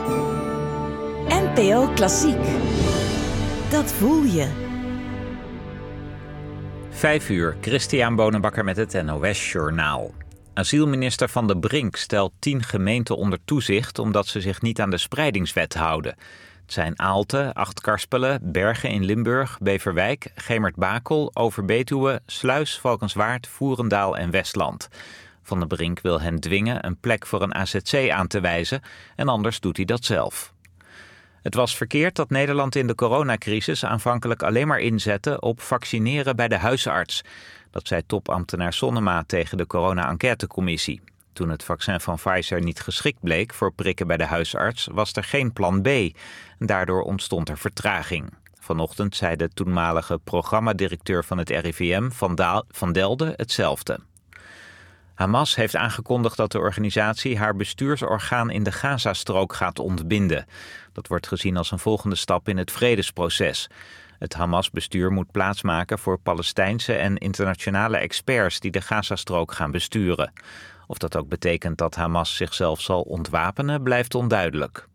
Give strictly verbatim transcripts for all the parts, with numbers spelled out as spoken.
N P O Klassiek. Dat voel je. Vijf uur, Christian Bonenbakker met het N O S-journaal. Asielminister Van den Brink stelt tien gemeenten onder toezicht omdat ze zich niet aan de spreidingswet houden. Het zijn Aalten, Achtkarspelen, Bergen in Limburg, Beverwijk, Gemert-Bakel, Overbetuwe, Sluis, Valkenswaard, Voerendaal en Westland. Van den Brink wil hen dwingen een plek voor een A Z C aan te wijzen en anders doet hij dat zelf. Het was verkeerd dat Nederland in de coronacrisis aanvankelijk alleen maar inzette op vaccineren bij de huisarts. Dat zei topambtenaar Sonnema tegen de corona-enquêtecommissie. Toen het vaccin van Pfizer niet geschikt bleek voor prikken bij de huisarts, was er geen plan B. Daardoor ontstond er vertraging. Vanochtend zei de toenmalige programmadirecteur van het R I V M, Van, Daal, Van Delden, hetzelfde. Hamas heeft aangekondigd dat de organisatie haar bestuursorgaan in de Gazastrook gaat ontbinden. Dat wordt gezien als een volgende stap in het vredesproces. Het Hamas-bestuur moet plaatsmaken voor Palestijnse en internationale experts die de Gazastrook gaan besturen. Of dat ook betekent dat Hamas zichzelf zal ontwapenen, blijft onduidelijk.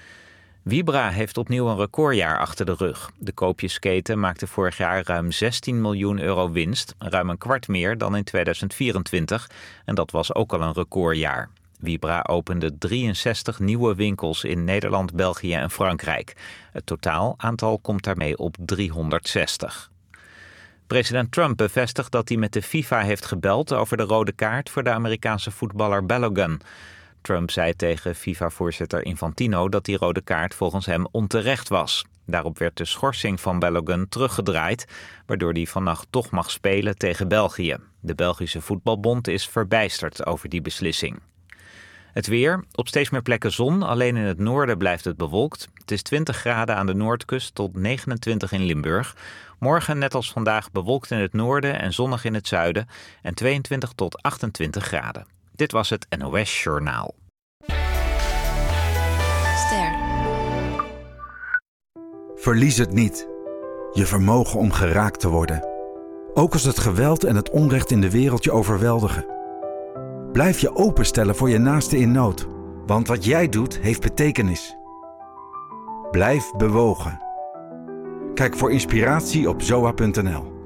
Vibra heeft opnieuw een recordjaar achter de rug. De koopjesketen maakte vorig jaar ruim zestien miljoen euro winst, ruim een kwart meer dan in tweeduizend vierentwintig. En dat was ook al een recordjaar. Vibra opende drieënzestig nieuwe winkels in Nederland, België en Frankrijk. Het totaal aantal komt daarmee op driehonderdzestig. President Trump bevestigt dat hij met de FIFA heeft gebeld over de rode kaart voor de Amerikaanse voetballer Balogun. Trump zei tegen FIFA-voorzitter Infantino dat die rode kaart volgens hem onterecht was. Daarop werd de schorsing van Balogun teruggedraaid, waardoor hij vannacht toch mag spelen tegen België. De Belgische voetbalbond is verbijsterd over die beslissing. Het weer, op steeds meer plekken zon, alleen in het noorden blijft het bewolkt. Het is twintig graden aan de noordkust tot negenentwintig in Limburg. Morgen net als vandaag bewolkt in het noorden en zonnig in het zuiden en tweeëntwintig tot achtentwintig graden. Dit was het N O S-journaal. Ster. Verlies het niet. Je vermogen om geraakt te worden. Ook als het geweld en het onrecht in de wereld je overweldigen. Blijf je openstellen voor je naaste in nood. Want wat jij doet, heeft betekenis. Blijf bewogen. Kijk voor inspiratie op zoa punt n l.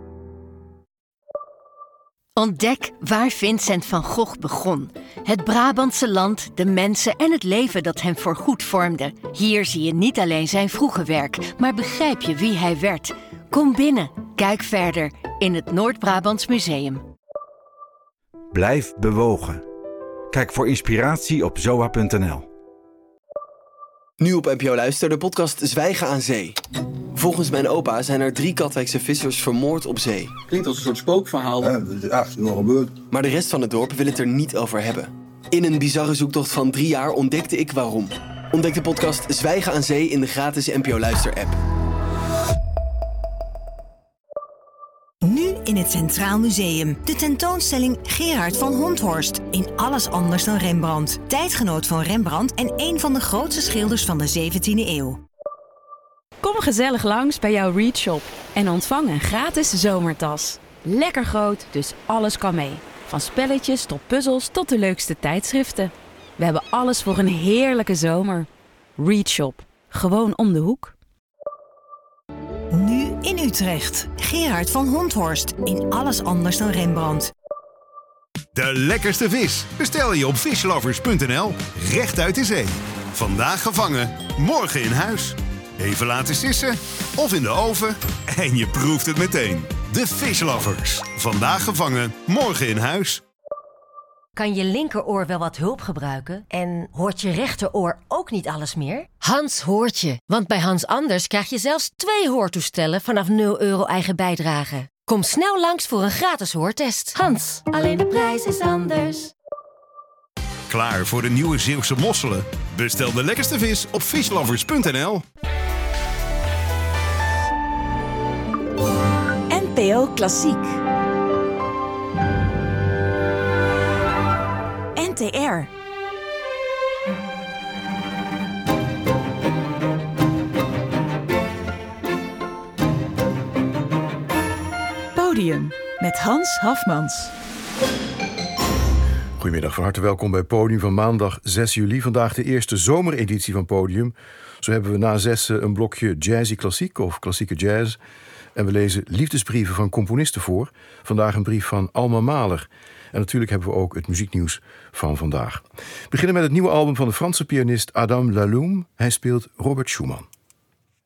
Ontdek waar Vincent van Gogh begon. Het Brabantse land, de mensen en het leven dat hem voorgoed vormde. Hier zie je niet alleen zijn vroege werk, maar begrijp je wie hij werd. Kom binnen, kijk verder in het Noord-Brabants Museum. Blijf bewogen. Kijk voor inspiratie op zoa punt n l. Nu op N P O Luister, de podcast Zwijgen aan Zee. Volgens mijn opa zijn er drie Katwijkse vissers vermoord op zee. Klinkt als een soort spookverhaal. Ja, dat is echt nog gebeurd. Maar de rest van het dorp wil het er niet over hebben. In een bizarre zoektocht van drie jaar ontdekte ik waarom. Ontdek de podcast Zwijgen aan Zee in de gratis N P O Luister-app. Nu in het Centraal Museum. De tentoonstelling Gerard van Honthorst. In alles anders dan Rembrandt. Tijdgenoot van Rembrandt en een van de grootste schilders van de zeventiende eeuw. Kom gezellig langs bij jouw Read Shop en ontvang een gratis zomertas. Lekker groot, dus alles kan mee. Van spelletjes tot puzzels tot de leukste tijdschriften. We hebben alles voor een heerlijke zomer. Read Shop. Gewoon om de hoek. Nu in Utrecht. Gerard van Honthorst. In alles anders dan Rembrandt. De lekkerste vis bestel je op fishlovers punt n l. Recht uit de zee. Vandaag gevangen, morgen in huis. Even laten sissen of in de oven en je proeft het meteen. De Fishlovers. Vandaag gevangen, morgen in huis. Kan je linkeroor wel wat hulp gebruiken? En hoort je rechteroor ook niet alles meer? Hans hoort je, want bij Hans Anders krijg je zelfs twee hoortoestellen vanaf nul euro eigen bijdrage. Kom snel langs voor een gratis hoortest. Hans, alleen de prijs is anders. Klaar voor de nieuwe Zeeuwse mosselen? Bestel de lekkerste vis op fishlovers punt n l. N P O Klassiek. N T R. Podium met Hans Hafmans. Goedemiddag, van harte welkom bij Podium van maandag zes juli. Vandaag de eerste zomereditie van Podium. Zo hebben we na zessen een blokje jazzy klassiek of klassieke jazz. En we lezen liefdesbrieven van componisten voor. Vandaag een brief van Alma Mahler. En natuurlijk hebben we ook het muzieknieuws van vandaag. We beginnen met het nieuwe album van de Franse pianist Adam Laloum. Hij speelt Robert Schumann.